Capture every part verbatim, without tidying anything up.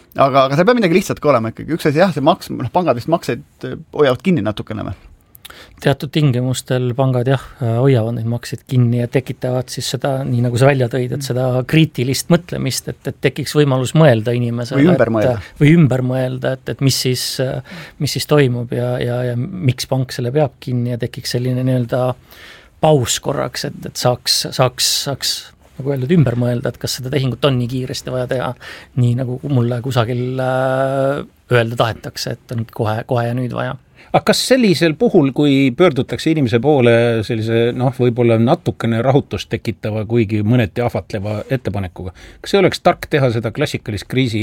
aga, aga see peab midagi lihtsalt ka olema ikkagi. Üks asi jah, see maks, noh, pangad vist makseid hoiavad kinni natukene või? Teatud tingimustel pangad jah, hoiavad neid makseid kinni ja tekitavad siis seda, nii nagu sa välja tõid, et seda kriitilist mõtlemist, et, et tekiks võimalus mõelda inimesele. Või ümber mõelda. Et, või ümber mõelda, et, et mis, siis, mis siis toimub ja, ja, ja miks pank selle peab kinni ja tekiks selline nii-öelda paus korraks, et, et saaks, saaks, saaks nagu öeldud ümber mõelda, et kas seda tehingut on nii kiiresti vaja teha, nii nagu mulle kusagil öelda tahetakse, et on kohe, kohe ja nüüd vaja. Aga kas sellisel puhul, kui pöördutakse inimese poole sellise, noh, võib-olla natukene rahutust tekitava, kuigi mõneti ahvatleva ettepanekuga, kas ei oleks tark teha seda klassikalist kriisi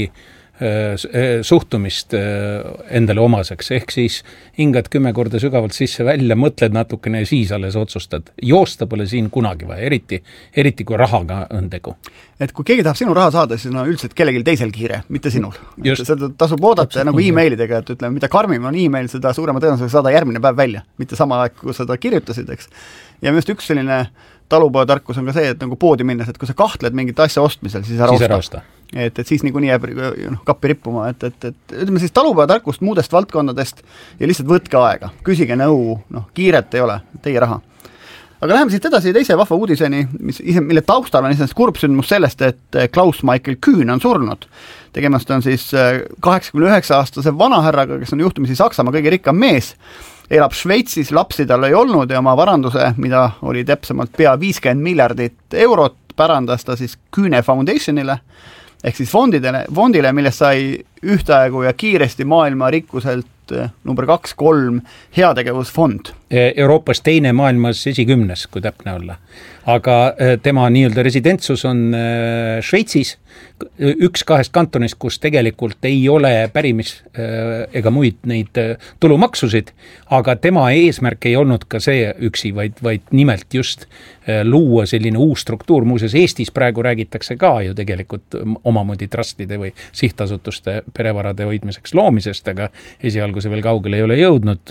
suhtumist endale omaseks, ehk siis hingad kümme korda sügavalt sisse välja, mõtled natukene ja siis alles otsustad. Joosta pole siin kunagi vaja, eriti, eriti kui rahaga on tegu. Et kui keegi tahab sinu raha saada, siis on üldiselt kellelgi teisel kiire, mitte sinul. Seda tasub oodata nagu e-mailidega, et ütleme, mida karmim on e-mail, seda suurema tõenäosusega saada järgmine päev välja, mitte sama aeg, kui seda kirjutasid, eks. Ja minu üks selline talupojatarkus on ka see, et nagu poodi minnes, et kui sa kahtled mingit asja ostmisel, siis ära siis osta. Ära osta. Et, et siis niikuinii jääb noh, kappi rippuma, et, et, et ütleme siis talupojatarkust muudest valdkondadest ja lihtsalt võtke aega, küsige nõu, noh, kiiret ei ole, teie raha. Aga läheme siit edasi teise vahva uudiseni, mis, mille taustal on iseenesest kurb sündmus sellest, et Klaus Michael Kühn on surnud. Tegemast on siis kaheksakümne üheksa aastase vanahärraga, kes on juhtumisi Saksamaa kõige rikkam mees, elab Šveitsis, lapsi tal ei olnud ja oma varanduse, mida oli täpsemalt pea viiskümmend miljardit eurot, pärandas ta siis Kühne Foundationile, ehk siis fondidele, fondile, millest sai ühtaegu ja kiiresti maailma rikkuselt number kaks, kolm heategevusfond. Euroopas teine maailmas esikümnes, kui täpne olla. Aga tema nii-öelda residentsus on Šveitsis, üks kahest kantonist, kus tegelikult ei ole pärimis ega muid neid tulumaksusid, aga tema eesmärk ei olnud ka see üksi, vaid, vaid nimelt just luua selline uus struktuur. Muuseas, Eestis praegu räägitakse ka ju tegelikult omamoodi trustide või sihtasutuste perevarade hoidmiseks loomisest, aga esialgu see veel kaugele ei ole jõudnud.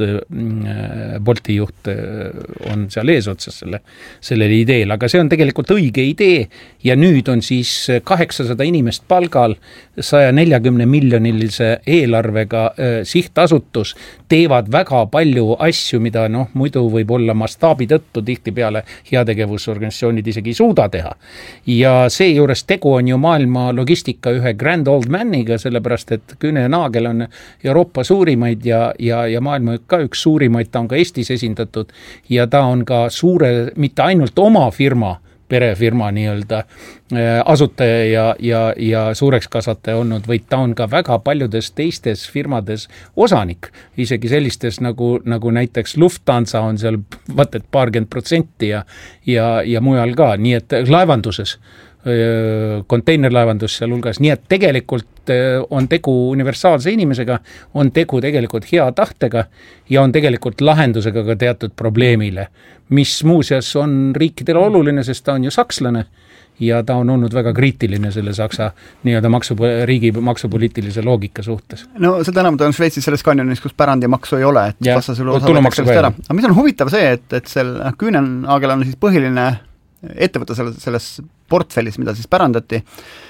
Bolti juht on seal eesotsas selle, sellele ideel, aga see on tegelikult õige idee ja nüüd on siis kaheksasada inimest palgal, saja neljakümne miljonilise eelarvega sihtasutus, teevad väga palju asju, mida noh, muidu võib olla mastaabi tõttu tihtipeale heategevusorganisatsioonid isegi ei suuda teha. Ja see juures tegu on ju maailma logistika ühe grand old maniga, sellepärast et Kühne Nagel on Euroopa suurimaid ja, ja, ja maailma ka üks suurimaid, ta on ka Eestis esindatud ja ta on ka suure, mitte ainult oma firma, perefirma nii-öelda asutaja ja, ja, ja suureks kasvataja olnud, vaid ta on ka väga paljudes teistes firmades osanik, isegi sellistes nagu, nagu näiteks Lufthansa on seal vaat et paarkümmend protsenti ja, ja, ja mujal ka, nii et laevanduses, konteinerlaevandus seal hulgas, nii et tegelikult on tegu universaalse inimesega, on tegu tegelikult hea tahtega ja on tegelikult lahendusega ka teatud probleemile, mis muuseas on riikidele oluline, sest ta on ju sakslane ja ta on olnud väga kriitiline selle Saksa nii-öelda maksu, riigi maksupoliitilise loogika suhtes. No seda enam ta on Šveitsis selles kanjonis, kus pärandimaksu ei ole, et ja, tulumaksu ka ära. Aga mis on huvitav see, et, et sel Kühne Nagel on siis põhiline ettevõte selles, selles portfellis, mida siis pärandati,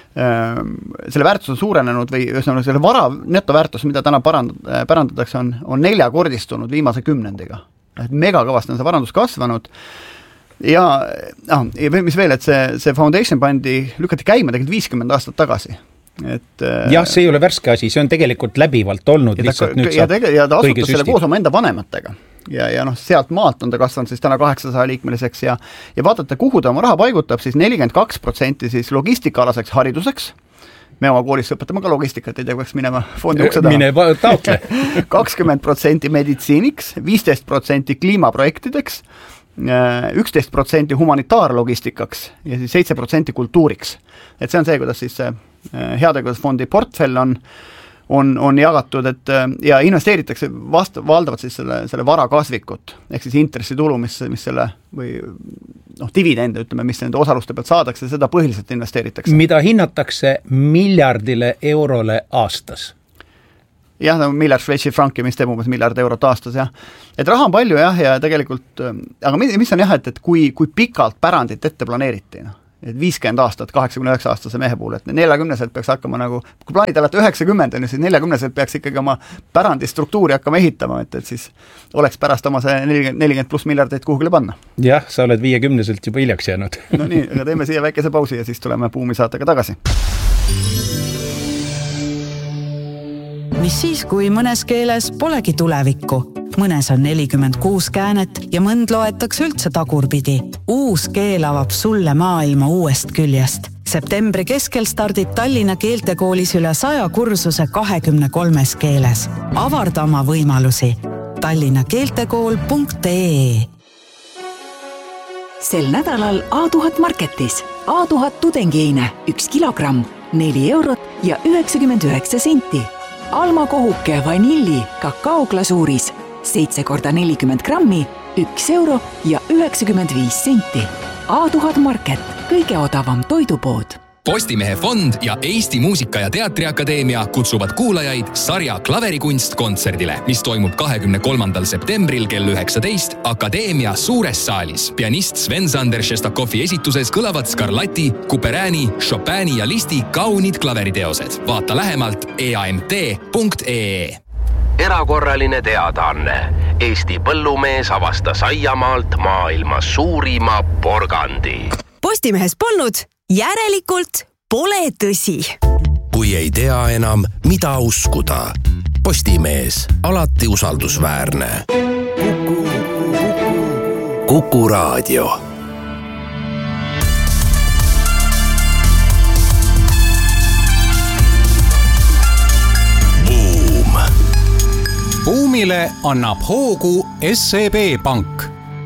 selle väärtus on suurenenud või ühesõnaga selle vara netoväärtus, mida täna parand, pärandatakse, on, on neljakordistunud viimase kümnendiga. Et megakavasti on see varandus kasvanud ja, ah, ja mis veel, et see, see foundation pandi, lükati käima tegelikult viiskümmend aastat tagasi. Et, jah, see ei ole värske asi, see on tegelikult läbivalt olnud. Ja ta, nüüd ja, tege, ja ta asutas selle koos oma enda vanematega. Ja, ja noh, sealt maalt on ta kasvanud siis täna kaheksasaja liikmeliseks ja, ja vaatate, kuhu ta oma raha paigutab, siis nelikümmend kaks protsenti siis logistikaalaseks hariduseks. Me oma koolis õpetame ka logistikat, ei tea, kuidas minema fondi ukse taha. Mine taotle. kakskümmend protsenti meditsiiniks, viisteist protsenti kliimaprojektideks, üksteist protsenti humanitaarlogistikaks ja siis seitse protsenti kultuuriks. Et see on see, kuidas siis see heategevusfondi portfell on on, on jagatud, et ja investeeritakse vastu, valdavalt siis selle, selle vara kasvikut, ehk siis intressitulu, mis, mis selle või noh, dividende, ütleme, mis nende osaluste pealt saadakse, seda põhiliselt investeeritakse. Mida hinnatakse miljardile eurole aastas? Jah, no miljard Šveitsi franki, mis teeb umbes miljard eurot aastas, jah. Et raha on palju, jah, ja tegelikult, aga mis on jah, et, et kui, kui pikalt pärandit ette planeeriti, noh, et viiskümmend aastat kaheksakümne üheksa aastase mehe puhul, et neljakümneselt peaks hakkama nagu, kui plaanid alati üheksakümmend on ju, siis neljakümneselt peaks ikkagi oma pärandistruktuuri hakkama ehitama, et, et siis oleks pärast oma see nelikümmend pluss miljardit kuhugile panna. Jah, sa oled viiekümneselt juba hiljaks jäänud. No nii, aga teeme siia väikese pausi ja siis tuleme Buumi saatega tagasi. Mis siis, kui mõnes keeles polegi tulevikku? Mõnes on nelikümmend kuus käänet ja mõnd loetakse üldse tagurpidi. Uus keel avab sulle maailma uuest küljest. Septembri keskel stardib Tallinna keeltekoolis üle saja kursuse kahekümne kolmes keeles. Avarda oma võimalusi. tallinna keeltekool punkt ee. Sel nädalal A tuhat marketis. A tuhat tudengiine, üks kilogramm, neli eurot ja üheksakümmend üheksa senti. Alma kohuke vanilli kakaoglasuuris, seitse korda nelikümmend grammi, üks euro ja üheksakümmend viis senti. A tuhat market, kõige odavam toidupood. Postimehe fond ja Eesti Muusika- ja Teatriakadeemia kutsuvad kuulajaid sarja Klaverikunst kontserdile, mis toimub kahekümne kolmandal septembril kell üheksateist Akadeemia suures saalis. Pianist Sven-Sander Šestakovi esituses kõlavad Scarlatti, Couperini, Chopini ja Listi kaunid klaveriteosed. Vaata lähemalt e a m t punkt e e. Erakorraline teadaanne. Eesti põllumees avastas aiamaalt maailma suurima porgandi. Postimehes polnud, järelikult pole tõsi. Kui ei tea enam, mida uskuda. Postimees, alati usaldusväärne. Kuku, Kuku, Kuku raadio. Buumile annab hoogu S E B Pank.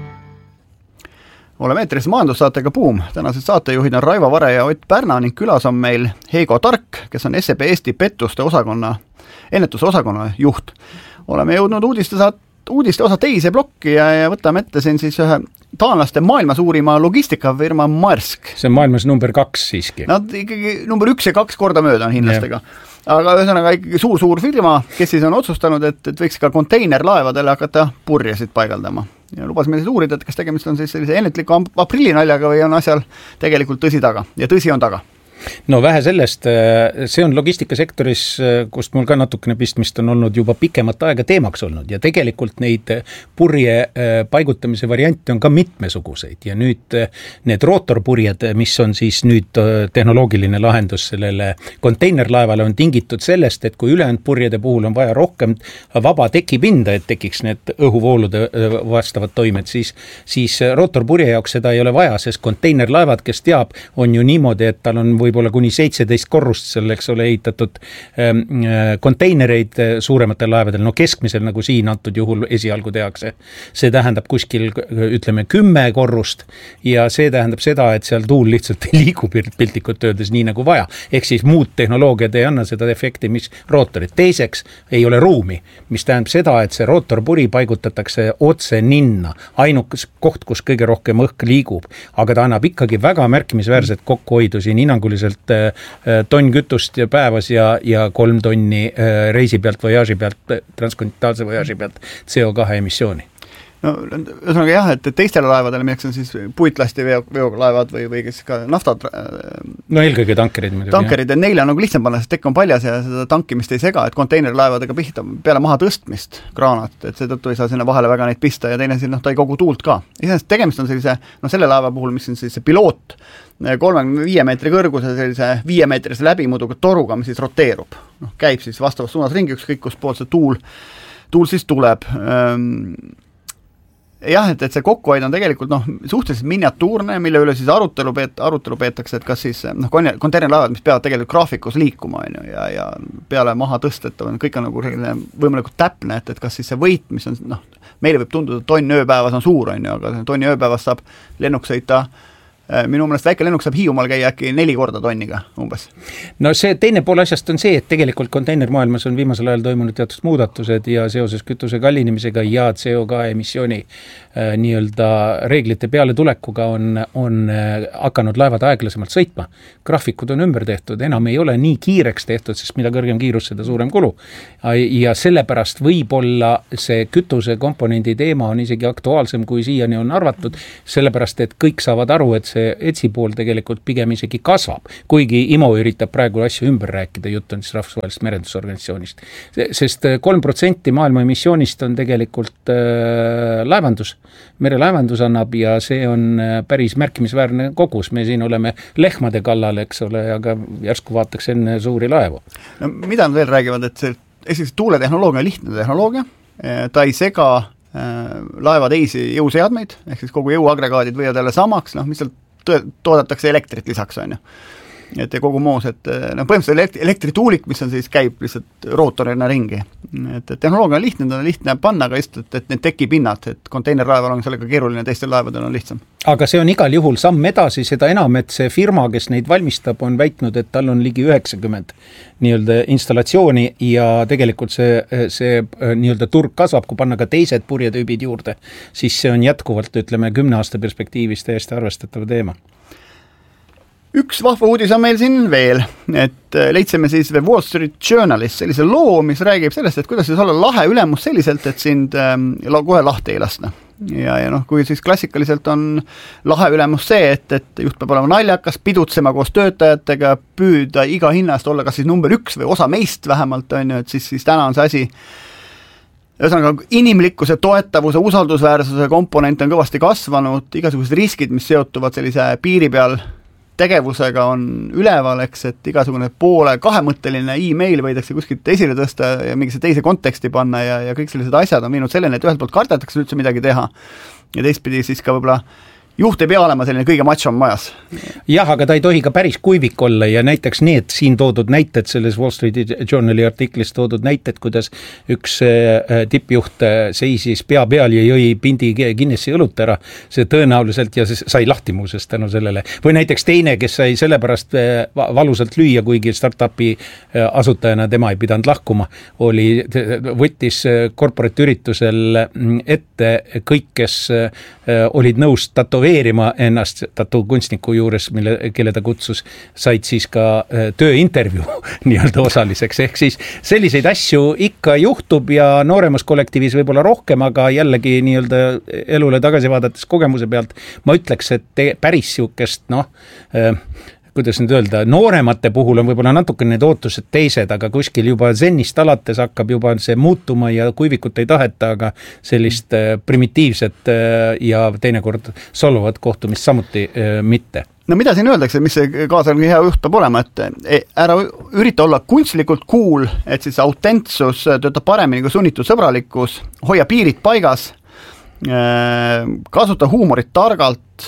Oleme eetris majandussaatega Buum. Tänased saatejuhid on Raivo Vare ja Ott Pärna ning külas on meil Heigo Tark, kes on S E B Eesti pettuste osakonna, ennetuse osakonna juht. Oleme jõudnud uudiste, saat, uudiste osa teise plokki ja, ja võtame ette siin siis ühe taanlaste maailma suurima logistikafirma Maersk. See on maailmas number kaks siiski. Nad ikkagi number üks ja kaks korda mööda on hinnlastega. Yeah. Aga ühesõnaga ikkagi suur-suur firma, kes siis on otsustanud, et, et võiks ka konteinerlaevadele hakata purjesid paigaldama. Ja lubas meil siis uurida, et kas tegemist on siis sellise ennetliku aprillinaljaga või on asjal tegelikult tõsi taga. Ja tõsi on taga. No vähe sellest, see on logistikasektoris, kust mul ka natukene pistmist on olnud juba pikemat aega teemaks olnud ja tegelikult neid purje paigutamise variante on ka mitmesuguseid ja nüüd need rootorpurjed, mis on siis nüüd tehnoloogiline lahendus sellele konteinerlaevale, on tingitud sellest, et kui ülejäänud purjede puhul on vaja rohkem vaba tekipinda, et tekiks need õhuvoolude vastavad toimed, siis, siis rootorpurje jaoks seda ei ole vaja, sest konteinerlaevad, kes teab, on ju niimoodi, et tal on või võib-olla kuni seitseteist korrust selleks ole ehitatud ähm, konteinereid suurematel laevadel, no keskmisel nagu siin antud juhul esialgu tehakse. See tähendab kuskil, ütleme, kümme korrust ja see tähendab seda, et seal tuul lihtsalt ei liigu piltlikult öeldes nii nagu vaja. Ehk siis muud tehnoloogiad ei anna seda efekti, mis rootorid. Teiseks ei ole ruumi, mis tähendab seda, et see rootorpuri paigutatakse otse ninna. Ainukas koht, kus kõige rohkem õhk liigub, aga ta annab ikkagi väga märkimisväärset kokkuhoidu siin hinnanguliselt tonn kütust päevas ja, ja kolm tonni reisi pealt, voyaaži pealt, transkontinentaalse voyaaži pealt C O kahe emissiooni. No, ühesõnaga jah, et teistele laevadele, milleks on siis puitlasti veo, veolaevad või, või kes ka naftad. No eelkõige tankerid. Muidugi, tankerid ja neile on nagu lihtsam panna, sest tekk on paljas ja seda tankimist ei sega, et konteinerlaevadega pihta peale maha tõstmist kraanat, et seetõttu ei saa sinna vahele väga neid pista ja teine siin, noh, ta ei kogu tuult ka. Iseenesest tegemist on sellise, no selle laeva puhul, mis on siis piloot, kolmekümne viie meetri kõrguse sellise viie meetrise läbimuduga toruga, mis siis roteerub. No, käib siis vastavas suunas ringi, ükskõik kus pool see tuul, tuul siis tuleb. Jah, et, et see kokkuhoid on tegelikult noh, suhteliselt miniatuurne, mille üle siis arutelu, peet, arutelu peetakse, et kas siis noh, konteinerlaevad, mis peavad tegelikult graafikus liikuma on ju, ja, ja peale maha tõstetav, kõik on nagu võimalikult täpne, et, et kas siis see võit, mis on, noh, meile võib tunduda, et tonn ööpäevas on suur, on ju, aga tonni ööpäevas saab lennuk sõita. Minu mõnest väike lennuk saab Hiiumaal käia äkki neli korda tonniga umbes. No see teine pool asjast on see, et tegelikult konteinermaailmas on viimasel ajal toimunud teatud muudatused ja seoses kütuse kallinemisega ja C O kahe emissiooni äh, nii-öelda reeglite peale tulekuga on, on äh, hakanud laevad aeglasemalt sõitma. Graafikud on ümber tehtud, enam ei ole nii kiireks tehtud, sest mida kõrgem kiirus, seda suurem kulu. Ja sellepärast võib-olla see kütuse komponendi teema on isegi aktuaalsem, kui siiani on arvatud, sellepärast, et kõik saavad aru, et see see ETSi pool tegelikult pigem isegi kasvab, kuigi I M O üritab praegu asju ümber rääkida, jutt on siis rahvusvahelisest merendusorganisatsioonist. Sest kolm protsenti maailma emissioonist on tegelikult äh, laevandus, merelaevandus annab ja see on päris märkimisväärne kogus. Me siin oleme lehmade kallal, eks ole, aga järsku vaataks enne suuri laevu. No mida nad veel räägivad, et see esiteks tuuletehnoloogia on lihtne tehnoloogia, ta ei sega laeva teisi jõuseadmeid, ehk siis kogu jõuagregaadid võivad jälle samaks, noh, mis seal toodetakse elektrit lisaks, on ju. Et ja kogu moos, et no, põhimõtteliselt elektri, elektrituulik, mis on siis, käib lihtsalt rootorina ringi. Et, et tehnoloogia on lihtne, ta on lihtne panna, aga just, et, et need tekipinnad, et konteinerlaeval on sellega keeruline, teistel laevadel on lihtsam. Aga see on igal juhul samm edasi, seda enam, et see firma, kes neid valmistab, on väitnud, et tal on ligi üheksakümmend nii-öelda installatsiooni ja tegelikult see, see nii-öelda turg kasvab, kui panna ka teised purjetüübid juurde, siis see on jätkuvalt, ütleme, kümne aasta perspektiivis täiesti arvestatav teema. Üks vahva uudis on meil siin veel, et leidsime siis Wall Street Journalis sellise loo, mis räägib sellest, et kuidas siis olla lahe ülemus selliselt, et sind ähm, kohe lahti ei lasta. Ja, ja noh, kui siis klassikaliselt on lahe ülemus see, et, et juht peab olema naljakas, pidutsema koos töötajatega, püüda iga hinnast olla kas siis number üks või osa meist vähemalt, on ju, et siis, siis täna on see asi ühesõnaga inimlikkuse, toetavuse, usaldusväärsuse komponent on kõvasti kasvanud, igasugused riskid, mis seotuvad sellise piiri peal tegevusega on üleval, eks, et igasugune poole kahemõtteline e-mail võidakse kuskilt esile tõsta ja mingisse teise konteksti panna ja, ja kõik sellised asjad on viinud selleni, et ühelt poolt kardetakse üldse midagi teha ja teistpidi siis ka võib-olla juht ei pea olema selline kõige matšom majas. Jah, aga ta ei tohi ka päris kuivik olla ja näiteks need siin toodud näited, selles Wall Street Journali artiklis toodud näited, kuidas üks tippjuht seisis pea peal ja jõi pindi Guinessi õlut ära, see tõenäoliselt ja see sai lahti muuses tänu sellele. Või näiteks teine, kes sai sellepärast valusalt lüüa, kuigi startupi asutajana tema ei pidanud lahkuma, oli, võttis corporate üritusel ette kõik, kes olid nõus tatoveerima ennast tatuukunstniku juures, mille, kelle ta kutsus, said siis ka tööintervjuu nii-öelda osaliseks. Ehk siis selliseid asju ikka juhtub ja nooremas kollektiivis võib-olla rohkem, aga jällegi nii-öelda elule tagasi vaadates kogemuse pealt ma ütleks, et te, päris siukest, noh, kuidas nüüd öelda, nooremate puhul on võib-olla natuke need ootused teised, aga kuskil juba sennist alates hakkab juba see muutuma ja kuivikut ei taheta, aga sellist primitiivset ja teinekord solvavat kohtumist samuti mitte. No mida siin öeldakse, mis see kaasaegne hea juht peab olema, et ära ürita olla kunstlikult cool, et siis autentsus töötab paremini kui sunnitud sõbralikkus, hoia piirid paigas, kasuta huumorit targalt,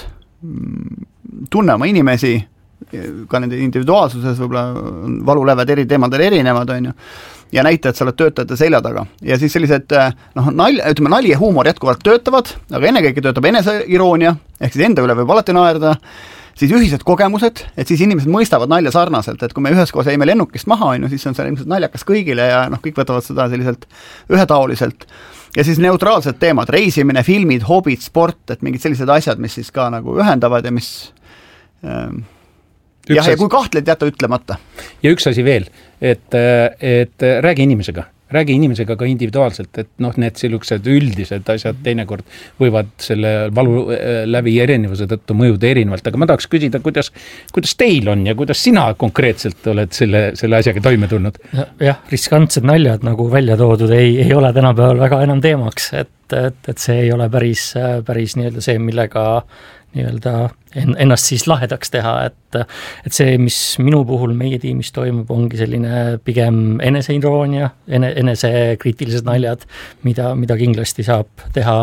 tunne oma inimesi, ka nende individuaalsuses võib-olla valuläved eri teemadel erinevad, on ju, ja näita, et sa oled töötajate selja taga. Ja siis sellised, noh, nal, ütleme, nali ja huumor jätkuvalt töötavad, aga ennekõike töötab eneseironia, ehk siis enda üle võib alati naerda, siis ühised kogemused, et siis inimesed mõistavad nalja sarnaselt, et kui me üheskoos jäime lennukist maha, on ju, siis on see ilmselt naljakas kõigile ja noh, kõik võtavad seda selliselt ühetaoliselt. Ja siis neutraalsed teemad, reisimine, filmid, hobid, sport, et mingid sellised asjad, mis siis ka nagu ühendavad ja mis ähm, Üks jah, ja kui kahtled, jäta ütlemata. Ja üks asi veel, et, et räägi inimesega, räägi inimesega ka individuaalselt, et noh, need sellised üldised asjad teinekord võivad selle valu läbi erinevuse tõttu mõjuda erinevalt, aga ma tahaks küsida, kuidas, kuidas teil on ja kuidas sina konkreetselt oled selle, selle asjaga toime tulnud? Jah, riskantsed naljad nagu välja toodud ei, ei ole tänapäeval väga enam teemaks, et, et, et see ei ole päris, päris nii-öelda see, millega nii-öelda ennast siis lahedaks teha, et, et see, mis minu puhul meie tiimis toimub, ongi selline pigem eneseironia, ene, enesekriitilised naljad, mida, mida kindlasti saab teha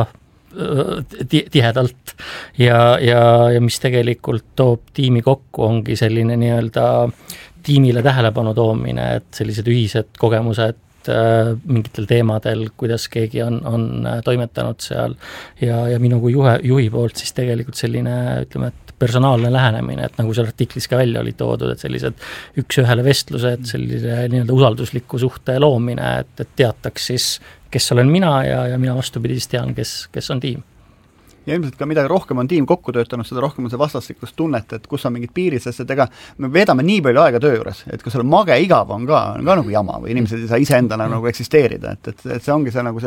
tihedalt ja, ja, ja mis tegelikult toob tiimi kokku, ongi selline nii-öelda tiimile tähelepanu toomine, et sellised ühised kogemused mingitel teemadel, kuidas keegi on, on toimetanud seal ja, ja minu kui juhe, juhi poolt siis tegelikult selline, ütleme, et personaalne lähenemine, et nagu seal artiklis ka välja oli toodud, et sellised üks-ühele vestlused, sellise nii-öelda usaldusliku suhte loomine, et, et teataks siis, kes olen mina ja, ja mina vastupidi siis tean, kes, kes on tiim. Ja ilmselt ka mida rohkem on tiim kokku töötanud, seda rohkem on see vastastikust tunnet, et kus on mingid piirid, sest et ega me veedame nii palju aega töö juures, et kui seal mage igav on ka, on ka nagu jama või inimesed ei saa ise endana nagu eksisteerida, et, et, et see ongi see nagu see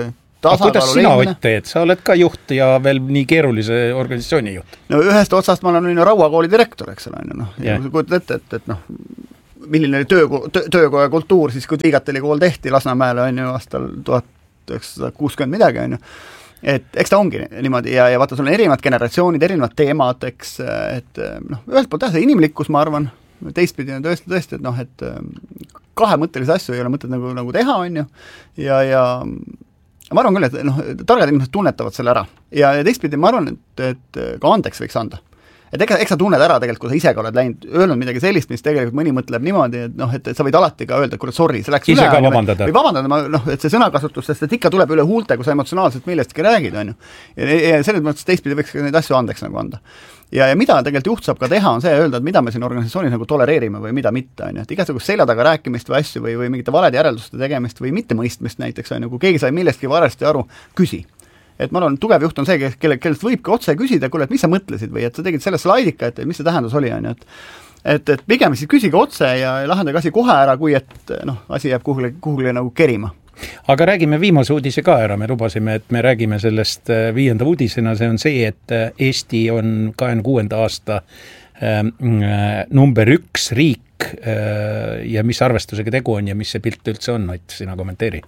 kuidas sina Ott teed? Sa oled ka juht ja veel nii keerulise organisatsiooni juht. No ühest otsast ma olen Raua kooli direktor, eks ole, noh. Ja kui kujutad ette, et, et noh, milline oli töö, töö, töökoja kultuur, siis kui Tiigateli kool tehti Lasnamäele, on ju, aastal tuhat üheksasada kuuskümmend midagi, on ju. Et eks ta ongi niimoodi ja, ja vaata, sul on erinevad generatsioonid, erinevad teemad, eks, et noh, ühelt poolt jah, see inimlikkus, ma arvan, teistpidi on tõesti, tõesti, et noh, et kahemõttelisi asju ei ole mõtet nagu, nagu teha, on ju, ja, ja ma arvan küll, et noh, targad inimesed tunnetavad selle ära ja, ja teistpidi ma arvan, et, et ka andeks võiks anda. Et eks, eks sa tunned ära tegelikult, kui sa ise ka oled läinud, öelnud midagi sellist, mis tegelikult mõni mõtleb niimoodi, et noh, et, et sa võid alati ka öelda, et kuule, sorry, see läks ise üle. Ka vabandada. Või vabandada, ma, noh, et see sõnakasutus, sest et ikka tuleb üle huulte, kui sa emotsionaalselt millestki räägid, on ju. Ja, ja selles mõttes teistpidi võiks neid asju andeks nagu anda. Ja, ja mida tegelikult juht saab ka teha, on see öelda, et mida me siin organisatsioonis nagu tolereerime või mida mitte, on ju. Et igasugust selja taga rääkimist või asju või, või mingite valede järelduste tegemist või mitte mõistmist näiteks, on ju, kui keegi sai millestki varasti aru, küsi. Et ma arvan, tugev juht on see, kelle, kellest võibki otse küsida, kuule, et mis sa mõtlesid või et sa tegid selle slaidika, et mis see tähendus oli, on ju, et et, et pigem siis küsige otse ja lahendage asi kohe ära, kui et noh, asi jääb kuhule, kuhule nagu kerima. Aga räägime viimase uudise ka ära, me lubasime, et me räägime sellest viienda uudisena, see on see, et Eesti on kahekümne kuuenda aasta äh, number üks riik äh, ja mis arvestusega tegu on ja mis see pilt üldse on, Ott, sina kommenteerid?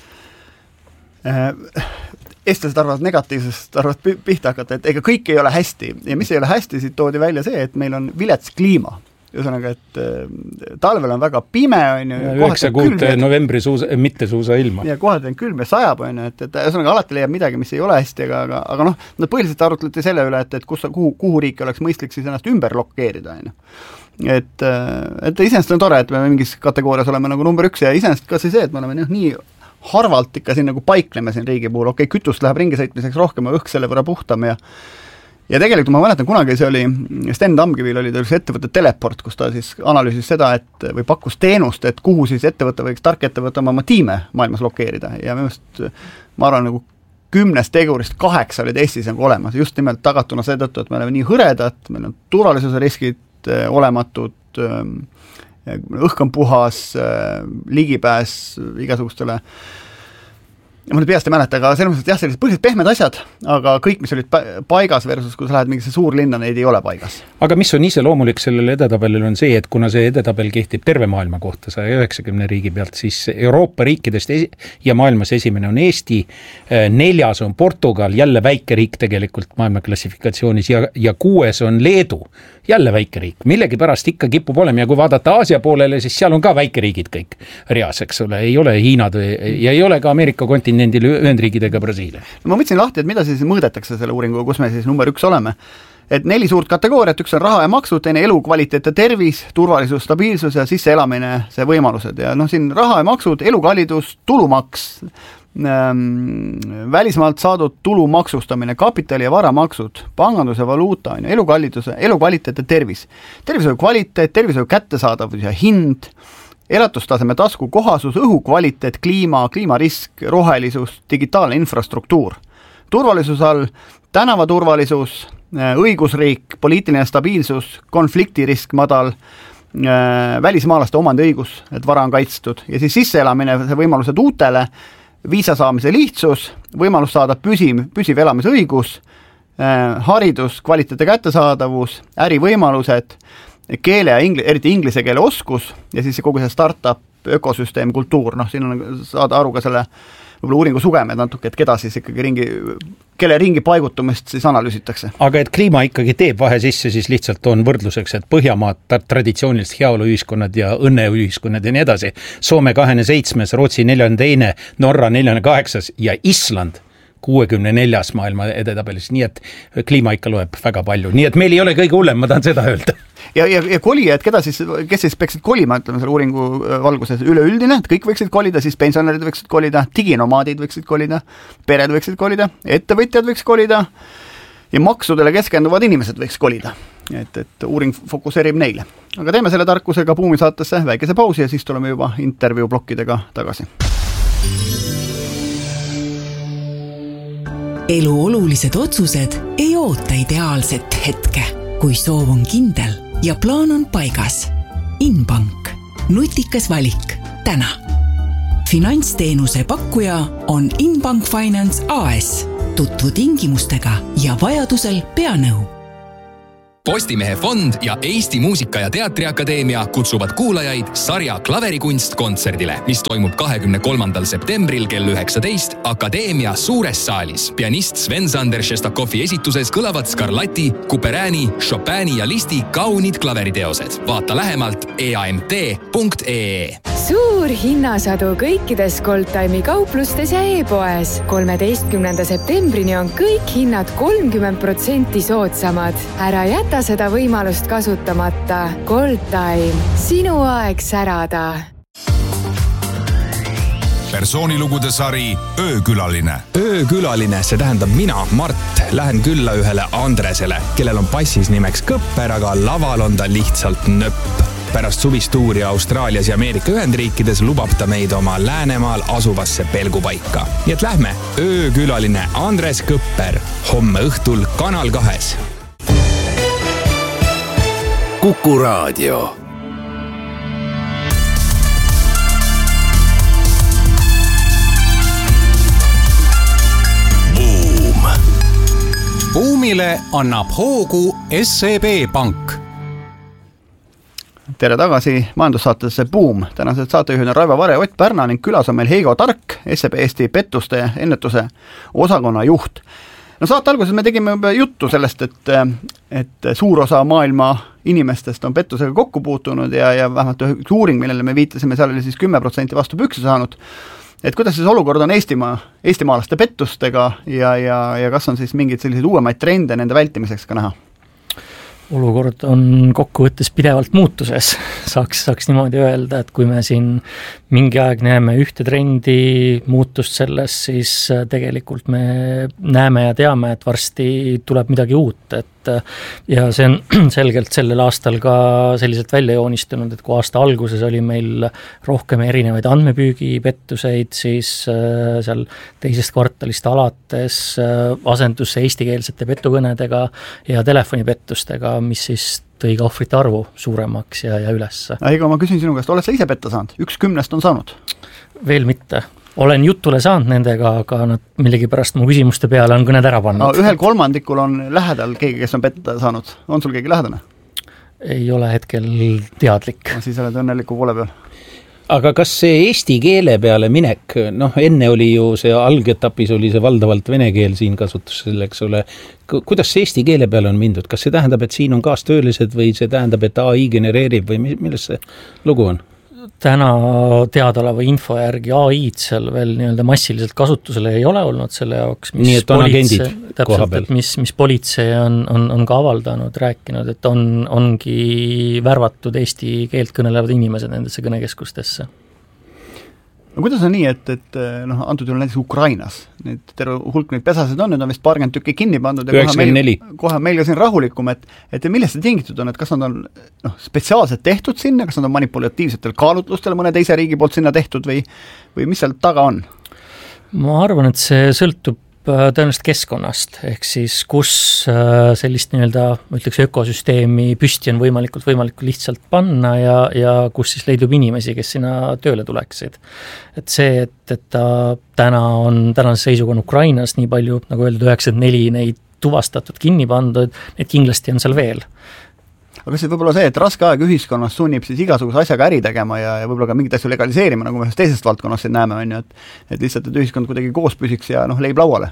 Äh, eestlased arvavad negatiivsest, arvavad pihta hakata, et ega kõik ei ole hästi ja mis ei ole hästi, siit toodi välja see, et meil on vilets kliima. Ühesõnaga, et äh, talvel on väga pime, on ju. üheksa kuud novembri suusa, mitte suusa ilma. Ja kohalt on külm ja sajab, on ju, et, et ühesõnaga alati leiab midagi, mis ei ole hästi, aga, aga, aga noh, nad põhiliselt arutleti selle üle, et, et kus, kuhu, kuhu riiki oleks mõistlik siis ennast ümber lokeerida, on ju. Et, et iseenesest on tore, et me mingis kategoorias oleme nagu number üks ja iseenesest ka see, et me oleme nii harvalt ikka siin nagu paikleme siin riigi puhul, okei, kütust läheb ringi sõitmiseks rohkem ja õhk selle võrra puhtam ja ja tegelikult ma mäletan, kunagi see oli, Sten Tamkivil oli ta ettevõtte Teleport, kus ta siis analüüsis seda, et või pakkus teenust, et kuhu siis ettevõtte võiks tark ettevõtte oma tiime maailmas lokeerida ja just, ma arvan, nagu kümnest tegurist kaheksa olid Eestis nagu olemas, just nimelt tagatuna seetõttu, et me oleme nii hõredad, meil on turvalisuse riskid olematud, õhk on puhas, ligipääs igasugustele, ma nüüd peast ei mäleta, aga selles mõttes, et jah, sellised põhiliselt pehmed asjad, aga kõik, mis olid paigas versus, kui sa lähed mingisse suurlinna, neid ei ole paigas. Aga mis on iseloomulik sellele edetabelil on see, et kuna see edetabel kehtib terve maailma kohta saja üheksakümne riigi pealt, siis Euroopa riikidest ja maailmas esimene on Eesti, neljas on Portugal, jälle väike riik tegelikult maailma klassifikatsioonis ja, ja kuues on Leedu, jälle väike riik, millegi pärast ikka kipub olema ja kui vaadata Aasia poolele, siis seal on ka väikeriigid kõik reas, eks ole, ei ole Hiinad ja ei ole ka Ameerika kontinendil Ühendriigid ega Brasiilia. No ma mõtlesin lahti, et mida siis mõõdetakse selle uuringu, kus me siis number üks oleme. Et neli suurt kategooriat, üks on raha ja maksud, teine elukvaliteet ja tervis, turvalisus, stabiilsus ja sisseelamine, see võimalused. Ja noh, siin raha ja maksud, elukallidus, tulumaks, ähm, välismaalt saadud tulu maksustamine, kapitali ja varamaksud, pangandus ja valuuta, elukallidus, elukvaliteet ja tervis. Tervishoiu kvaliteet, tervishoiu kättesaadavus ja hind, elatustaseme tasku kohasus, õhu kvaliteet, kliima, kliimarisk, rohelisus, digitaalne infrastruktuur. Turvalisus all tänavaturvalisus, õigusriik, poliitiline stabiilsus, konfliktirisk madal, välismaalaste omandiõigus, et vara on kaitstud ja siis sisseelamine, see võimalused uutele, viisa saamise lihtsus, võimalus saada püsiv, püsiv elamisõigus, haridus, kvaliteete kättesaadavus, ärivõimalused, keele ja ingli, eriti inglise keele oskus ja siis kogu see startup, ökosüsteem, kultuur, noh, siin on saada aru ka selle võib-olla uuringu sugemed natuke, et keda siis ikkagi ringi, kelle ringi paigutumist siis analüüsitakse. Aga et kliima ikkagi teeb vahe sisse, siis lihtsalt on võrdluseks, et Põhjamaad, traditsioonilist heaoluühiskonnad ja õnneühiskonnad ja nii edasi. Soome kahekümne seitsmes, Rootsi neljakümne teine, Norra neljakümne kaheksas ja Island kuuekümne neljas maailma edetabelis, nii et kliima ikka loeb väga palju, nii et meil ei ole kõige hullem, ma tahan seda öelda. Ja, ja, ja kolijad, keda siis, kes siis peaksid kolima, ütleme selle uuringu valguses üleüldine, et kõik võiksid kolida, siis pensionärid võiksid kolida, diginomaadid võiksid kolida, pered võiksid kolida, ettevõtjad võiks kolida ja maksudele keskenduvad inimesed võiks kolida. Et, et uuring fokuseerib neile. Aga teeme selle tarkusega Buumi saatesse väikese pausi ja siis tuleme juba intervjuu plokkidega tagasi. Elu olulised otsused ei oota ideaalset hetke, kui soov on kindel ja plaan on paigas. Inbank. Nutikas valik. Täna. finantsteenuse pakkuja on Inbank Finance A S. Tutvu tingimustega ja vajadusel pea nõu. Postimehe fond ja Eesti Muusika- ja Teatriakadeemia kutsuvad kuulajaid sarja Klaverikunst kontserdile, mis toimub kahekümne kolmandal septembril kell üheksateist Akadeemia suures saalis. Pianist Sven-Sander Šestakovi esituses kõlavad Scarlatti, Couperini, Chopini ja Listi kaunid klaveriteosed. Vaata lähemalt e a m t punkt e e. Suur hinnasadu kõikides Goldtime'i kauplustes ja e-poes. kolmeteistkümnenda septembrini on kõik hinnad kolmkümmend protsenti soodsamad. Ära jäta seda võimalust kasutamata. Goldtime. Sinu aeg särada. Persoonilugude sari Öökülaline. Öökülaline, see tähendab mina, Mart, lähen külla ühele Andresele, kellel on passis nimeks Kõpper, aga laval on ta lihtsalt nöpp. Pärast suvistuuri Austraalias ja Ameerika Ühendriikides lubab ta meid oma Läänemaal asuvasse pelgupaika. Nii et lähme Öökülaline Andres Kõpper homme õhtul Kanal kahes. Kuku Raadio. Boom. Boomile annab hoogu S E B Pank. Tere tagasi majandussaatesse Boom. Tänased saatejuhid on Raivo Vare, Ott Pärna ning külas on meil Heigo Tark, S E B Eesti pettuste ennetuse osakonna juht. No saate alguses me tegime juttu sellest, et, et suur osa maailma inimestest on pettusega kokku puutunud ja, ja vähemalt üks uuring, millele me viitasime, seal oli siis kümme protsenti vastu pükse saanud. Et kuidas siis olukord on Eestimaa, eestimaalaste pettustega ja, ja, ja kas on siis mingid sellised uuemaid trende nende vältimiseks ka näha? Olukord on kokkuvõttes pidevalt muutuses, saaks, saaks niimoodi öelda, et kui me siin mingi aeg näeme ühte trendi muutust selles, siis tegelikult me näeme ja teame, et varsti tuleb midagi uut, et ja see on selgelt sellel aastal ka selliselt välja joonistunud, et kui aasta alguses oli meil rohkem erinevaid andmepüügipettuseid, siis seal teisest kvartalist alates asendus eestikeelsete petukõnedega ja telefonipettustega, mis siis tõi ka ohvrite arvu suuremaks ja, ja üles. Aigo, ma küsin sinu käest, oled sa ise petta saanud? Üks kümnest on saanud? Veel mitte. Olen jutule saanud nendega, aga nad millegi pärast mu küsimuste peale on kõned ära pannud. No, ühel kolmandikul on lähedal keegi, kes on petta saanud. On sul keegi lähedane? Ei ole hetkel teadlik. No, siis oled õnneliku poole peal. Aga kas see eesti keele peale minek, noh enne oli ju see algetapis oli see valdavalt vene keel siin kasutusel, eks ole, kuidas see eesti keele peale on mindud? Kas see tähendab, et siin on kaastöölised või see tähendab, et A I genereerib või milles see lugu on? Täna teadaleva info järgi A I-d seal veel nii-öelda massiliselt kasutusele ei ole olnud selle jaoks, mis, Nii, et on politse, täpselt, et mis, mis politsei on, on, on ka avaldanud, rääkinud, et on, ongi värvatud eesti keelt kõnelevad inimesed nendesse kõnekeskustesse. No kuidas on nii, et, et noh, antud juhul näiteks Ukrainas, need terve hulk neid pesasid on, nüüd on vist paarkümmend tükki kinni pandud ja kohe meil, kohe meil ka siin rahulikum, et, et millest see tingitud on, et kas nad on noh, spetsiaalselt tehtud sinna, kas nad on manipulatiivsetel kaalutlustel mõne teise riigi poolt sinna tehtud või, või mis seal taga on? Ma arvan, et see sõltub tõenäoliselt keskkonnast, ehk siis kus sellist nii-öelda, ma ütleks, ökosüsteemi püsti on võimalikult, võimalikult lihtsalt panna ja, ja kus siis leidub inimesi, kes sinna tööle tuleksid. Et see, et, et ta täna on, tänase seisuga on Ukrainas nii palju, nagu öeldud, üheksakümmend neli neid tuvastatud, kinni pandud, need kindlasti on seal veel. Aga kas see võib-olla see, et raske aeg ühiskonnas sunnib siis igasuguse asjaga äri tegema ja, ja võib-olla ka mingit asju legaliseerima, nagu me ühest teisest valdkonnast siin näeme, on ju, et, et lihtsalt, et ühiskond kuidagi koos püsiks ja noh, leib lauale?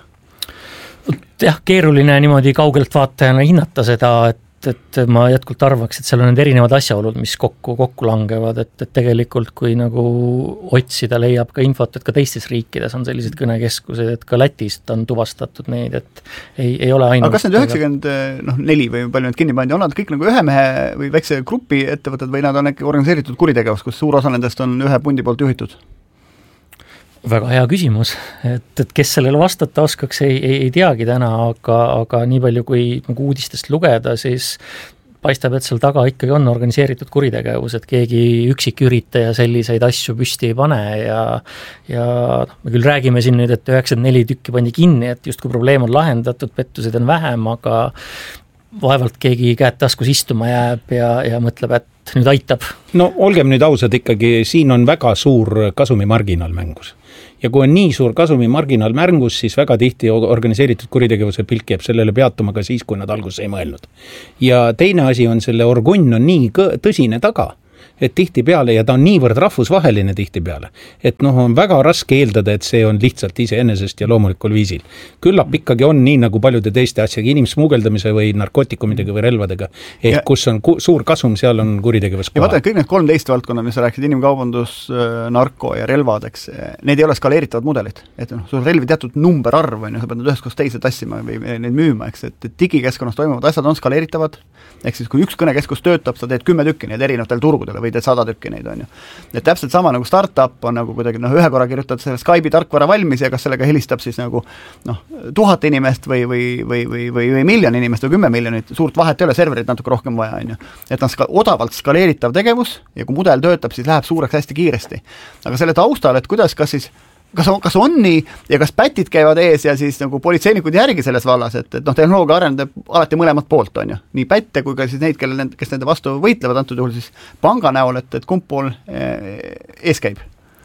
Jah, keeruline niimoodi kaugelt vaatajana hinnata seda, et, et ma jätkult arvaks, et seal on need erinevad asjaolud, mis kokku, kokku langevad, et, et tegelikult kui nagu otsida leiab ka infot, et ka teistes riikides on sellised kõnekeskused, et ka Lätist on tuvastatud neid, et ei, ei ole ainult... Aga kas need üheksakümmend neli või palju need kinni pandi, on nad kõik nagu ühe mehe või väikse grupi ettevõtted või nad on äkki organiseeritud kuritegevus, kus suur osa nendest on ühe pundi poolt juhitud? Väga hea küsimus, et, et kes sellele vastata oskaks, ei, ei, ei teagi täna, aga, aga nii palju kui nagu uudistest lugeda, siis paistab, et seal taga ikkagi on organiseeritud kuritegevus, et keegi üksik üritaja selliseid asju püsti ei pane ja, ja me küll räägime siin nüüd, et üheksakümmend neli tükki pandi kinni, et just kui probleem on lahendatud, pettused on vähem, aga vaevalt keegi käed taskus istuma jääb ja, ja mõtleb, et et nüüd aitab? No olgem nüüd ausad ikkagi, siin on väga suur kasumimarginaal mängus. Ja kui on nii suur kasumimarginaal mängus, siis väga tihti organiseeritud kuritegevuse pilk jääb sellele peatuma ka siis, kui nad alguses ei mõelnud. Ja teine asi on selle orgunn on nii tõsine taga, et tihti peale, ja ta on niivõrd rahvusvaheline tihti peale, et noh, on väga raske eeldada, et see on lihtsalt iseenesest ja loomulikul viisil. Küllap ikkagi on nii nagu paljude teiste asjaga, inimsmuugeldamise või narkootikumidega või relvadega, ehk ja, kus on ku- suur kasum, seal on kuritegevus koha. Ja vaata, kõik need kolmteist valdkonna, mis sa rääksid, inimkaubandus, narko ja relvadeks, need ei ole skaleeritavad mudelid. Et noh, sul relvi teatud numberarv, on ju, sa pead ühest koos teise tassima või neid müüma, eks, et digikeskkonnas toimuvad asjad on skaleeritavad, ehk siis kui üks kõnekeskus töötab, sa teed kümme tükki neid erinevatel turgudele või teed sada tükki neid, on ju. Et täpselt sama nagu startup on nagu kuidagi, noh, ühe korra kirjutad selle Skype'i tarkvara valmis ja kas sellega helistab siis nagu noh, tuhat inimest või, või, või, või, või, või miljon inimest või kümme miljonit, suurt vahet ei ole, serverit natuke rohkem vaja, on ju. Et on ska- odavalt skaleeritav tegevus ja kui mudel töötab, siis läheb suureks hästi kiiresti. Aga selle taustal, et kuidas, kas siis Kas on, kas on nii ja kas pätid käivad ees ja siis nagu politseinikud järgi selles vallas, et, et noh, tehnoloogia arendab alati mõlemat poolt, on ju. Nii pätte kui ka siis neid, kelle, kes nende vastu võitlevad, antud juhul siis panga näol, et, et kumb pool ees käib?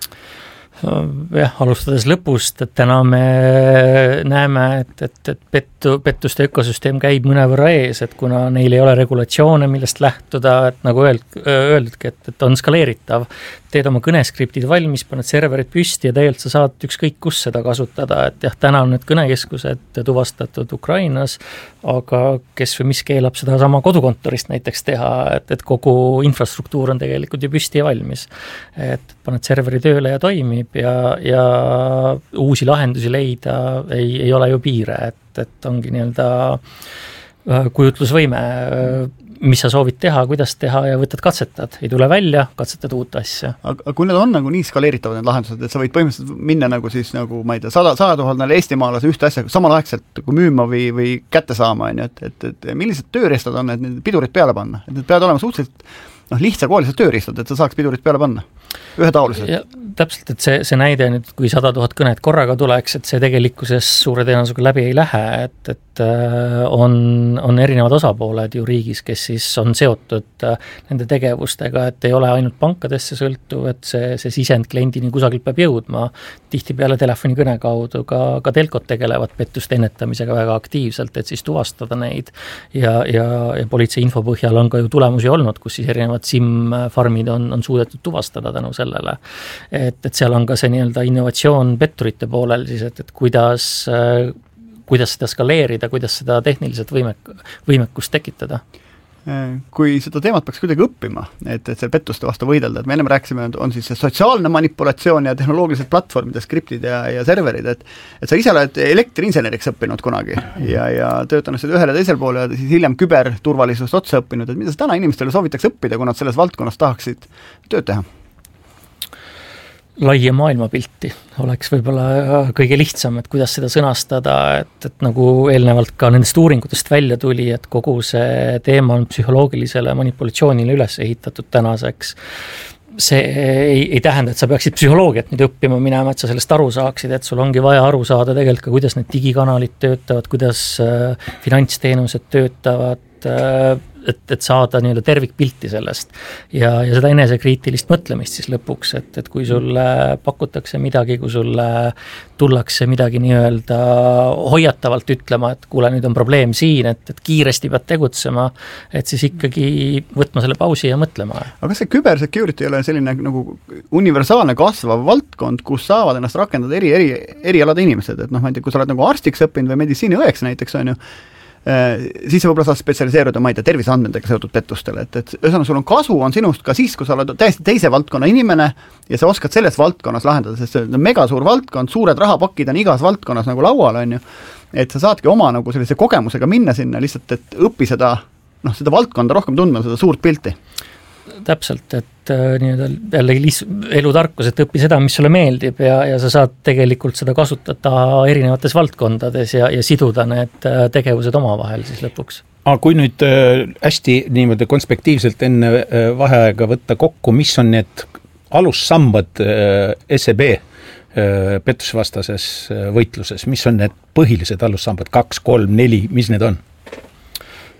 Jah, alustades lõpust, et täna me näeme, et, et, et pettu, pettuste ökosüsteem käib mõnevõrra ees, et kuna neil ei ole regulatsioone, millest lähtuda, et nagu öeld, öeldudki, et, et on skaleeritav, teed oma kõneskriptid valmis, paned serverid püsti ja tegelikult sa saad ükskõik kus seda kasutada, et jah, täna on need kõnekeskused tuvastatud Ukrainas, aga kes või mis keelab seda sama kodukontorist näiteks teha, et, et kogu infrastruktuur on tegelikult ju püsti ja valmis. Et paned serveri tööle ja toimib ja, ja uusi lahendusi leida ei, ei ole ju piire, et, et ongi nii-öelda kujutlusvõime, mis sa soovid teha, kuidas teha ja võtad katsetad, ei tule välja, katsetad uut asja. Aga kui need on nagu nii skaleeritavad need lahendused, et sa võid põhimõtteliselt minna nagu siis nagu, ma ei tea, sada, sada tuhandele eestimaalase ühte asja samal aegselt kui müüma või, või kätte saama, on ju, et, et, et millised tööriistad on, et need pidurid peale panna, et need peavad olema suhteliselt noh, lihtsakooliselt tööriistad, et sa saaks pidurit peale panna, ühetaoliselt. Täpselt, et see, see näide nüüd, kui sada tuhat kõnet korraga tuleks, et see tegelikkuses suure tõenäosusega läbi ei lähe, et, et on, on erinevad osapooled ju riigis, kes siis on seotud nende tegevustega, et ei ole ainult pankadesse sõltuv, et see, see sisend kliendini kusagilt peab jõudma, tihti peale telefonikõne kaudu, ka, ka telkod tegelevad pettuste ennetamisega väga aktiivselt, et siis tuvastada neid ja, ja, ja politsei info põhjal on ka ju tulemusi olnud, kus siis erinevad SIM-farmid on, on suudetud tuvastada tänu sellele. Et, et seal on ka see nii-öelda innovatsioon petturite poolel siis, et, et kuidas, kuidas seda skaleerida, kuidas seda tehniliselt võimek, võimekust tekitada. Kui seda teemat peaks kuidagi õppima, et, et selle pettuste vastu võidelda, et me ennem rääkisime, on siis see sotsiaalne manipulatsioon ja tehnoloogilised platvormid ja skriptid ja, ja serverid, et, et sa ise oled elektriinseneriks õppinud kunagi ja, ja töötanud seda ühel ja teisel pool ja siis hiljem küberturvalisust otsa õppinud, et mida sa täna inimestele soovitaks õppida, kui nad selles valdkonnas tahaksid tööd teha? Laia maailmapilti oleks võib-olla kõige lihtsam, et kuidas seda sõnastada, et, et nagu eelnevalt ka nendest uuringutest välja tuli, et kogu see teema on psühholoogilisele manipulatsioonile üles ehitatud tänaseks. See ei, ei tähenda, et sa peaksid psühholoogiat nüüd õppima minema, et sa sellest aru saaksid, et sul ongi vaja aru saada tegelikult ka, kuidas need digikanalid töötavad, kuidas äh, finantsteenused töötavad, äh, et, et saada nii-öelda tervikpilti sellest ja, ja seda enesekriitilist mõtlemist siis lõpuks, et, et kui sulle pakutakse midagi, kui sulle tullakse midagi nii-öelda hoiatavalt ütlema, et kuule, nüüd on probleem siin, et, et kiiresti pead tegutsema, et siis ikkagi võtma selle pausi ja mõtlema. Aga kas see kübersecurity ei ole selline nagu universaalne kasvav valdkond, kus saavad ennast rakendada eri, eri, erialade inimesed, et noh, ma ei tea, kui sa oled nagu arstiks õppinud või meditsiiniõeks näiteks, on ju, siis sa võib-olla saad spetsialiseeruda, ma ei tea, terviseandmetega seotud pettustele, et, et ühesõnaga sul on kasu on sinust ka siis, kui sa oled täiesti teise valdkonna inimene ja sa oskad selles valdkonnas lahendada, sest see on mega suur valdkond, suured rahapakid on igas valdkonnas nagu laual, on ju, et sa saadki oma nagu sellise kogemusega minna sinna lihtsalt, et õpi seda, noh, seda valdkonda rohkem tundma, seda suurt pilti. Täpselt, et äh, nii-öelda jällegi liis, elutarkus, et õpi seda, mis sulle meeldib ja, ja sa saad tegelikult seda kasutada erinevates valdkondades ja, ja siduda need äh, tegevused omavahel siis lõpuks. Aga kui nüüd äh, hästi niimoodi konspektiivselt enne äh, vaheaega võtta kokku, mis on need alussambad äh, S E B äh, pettusvastases äh, võitluses, mis on need põhilised alussambad, kaks, kolm, neli, mis need on?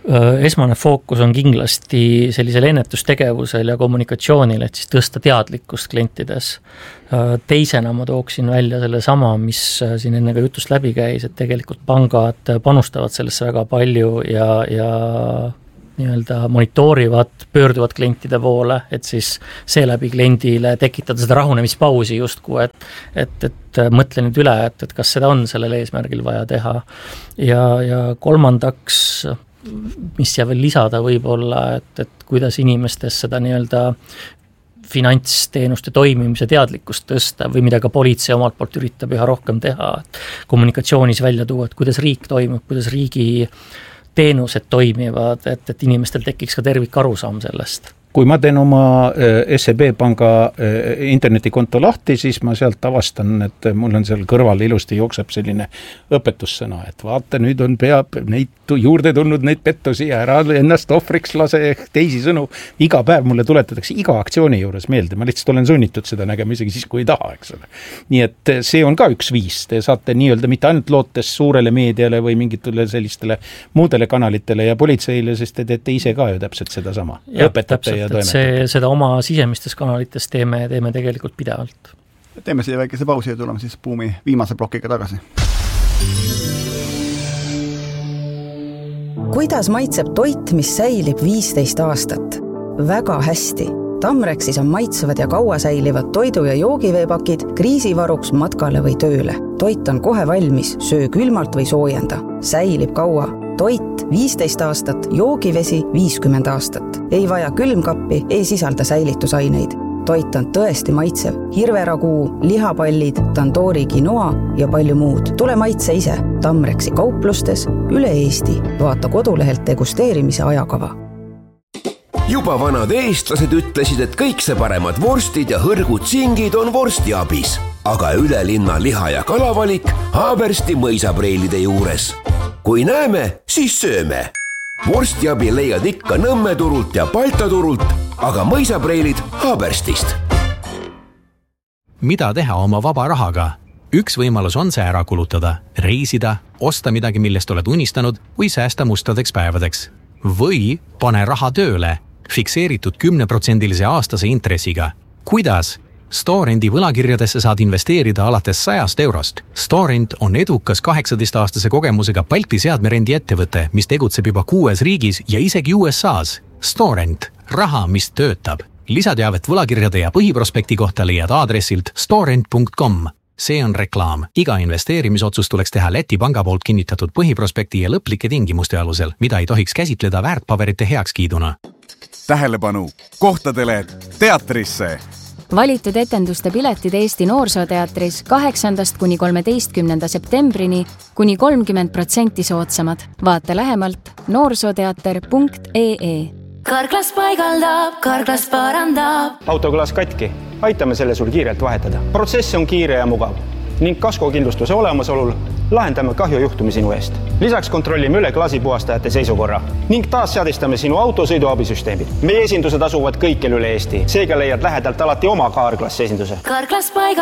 Esmane fookus on kindlasti sellisel ennetustegevusel ja kommunikatsioonil, et siis tõsta teadlikkust klientides. Teisena ma tooksin välja selle sama, mis siin enne ka jutust läbi käis, et tegelikult pangad panustavad sellesse väga palju ja, ja nii-öelda monitoorivad, pöörduvad klientide poole, et siis seeläbi kliendile tekitada seda rahunemispausi justku, et, et, et mõtle nüüd üle, et, et kas seda on sellel eesmärgil vaja teha. Ja, ja kolmandaks, mis jää veel lisada võib-olla, et, et kuidas inimestes seda nii-öelda finantsteenuste toimimise teadlikkust tõsta või mida ka politsei omalt poolt üritab üha rohkem teha, et kommunikatsioonis välja tuua, et kuidas riik toimub, kuidas riigi teenused toimivad, et, et inimestel tekiks ka tervik arusaam sellest. Kui ma teen oma S E B panga internetikonto lahti, siis ma sealt avastan, et mul on seal kõrval ilusti jookseb selline õpetussõna, et vaata, nüüd on peab neid juurde tulnud neid pettusi ja ära ennast ohvriks lase teisi sõnu. Iga päev mulle tuletatakse iga aktsiooni juures meelde, ma lihtsalt olen sunnitud seda nägema isegi siis, kui ei taha, eks ole. Nii et see on ka üks viis, te saate nii-öelda mitte ainult lootes suurele meediale või mingitele sellistele muudele kanalitele ja politseile, sest te teete ise ka ju täpselt seda sama. Ja, täpselt, et see, seda oma sisemistes kanalites teeme, teeme tegelikult pidevalt. Teeme siia väikese pausi ja tuleme siis Buumi viimase plokiga tagasi. Kuidas maitseb toit, mis säilib viisteist aastat? Väga hästi. Tamrexis on maitsevad ja kaua säilivad toidu- ja joogiveepakid kriisivaruks matkale või tööle. Toit on kohe valmis, söö külmalt või soojenda. Säilib kaua. Toit viisteist aastat, joogivesi viiskümmend aastat. Ei vaja külmkappi, ei sisalda säilitusaineid. Toit on tõesti maitsev. Hirveraguu, lihapallid, tandoori quinoa ja palju muud. Tule maitse ise. Tamrexi kauplustes üle Eesti. Vaata kodulehelt degusteerimise ajakava. Juba vanad eestlased ütlesid, et kõik see paremad vorstid ja hõrgud singid on vorstiabis. Aga üle linna liha- ja kalavalik Haabersti mõisapreilide juures. Kui näeme, siis sööme. Vorstiabi leiad ikka Nõmme turult ja Balta turult, aga mõisapreilid Haaberstist. Mida teha oma vaba rahaga? Üks võimalus on see ära kulutada, reisida, osta midagi, millest oled unistanud või säästa mustadeks päevadeks. Või pane raha tööle, fikseeritud kümneprotsendilise aastase intressiga. Kuidas? Storendi võlakirjadesse saad investeerida alates sajast eurost. Storend on edukas kaheksateist-aastase kogemusega Balti seadmerendi ettevõte, mis tegutseb juba kuues riigis ja isegi U S A's. Storend, raha, mis töötab. Lisateavet võlakirjade ja põhiprospekti kohta leiad aadressilt storend punkt com. See on reklaam. Iga investeerimisotsus tuleks teha Läti panga poolt kinnitatud põhiprospekti ja lõplike tingimuste alusel, mida ei tohiks käsitleda väärtpaberite heakskiiduna. Tähelepanu! Kohtadele teatrisse! Valitud etenduste piletid Eesti Noorsooteatris kaheksandast kuni kolmeteistkümnenda septembrini kuni kolmkümmend protsenti soodsamad. Vaata lähemalt noorsooteater punkt ee e. Karklas paigaldab, Karklas parandab. Autoklaas katki. Aitame selle sul kiirelt vahetada. Protsess on kiire ja mugav ning kaskokindlustuse olemasolul lahendame kahjujuhtumi sinu eest. Lisaks kontrollime üle klaasipuhastajate seisukorra ning taas seadistame sinu auto sõiduabisüsteemid. Meie esindused asuvad kõikjal üle Eesti, seega leiad lähedalt alati oma Karklas esinduse. Karklas paiga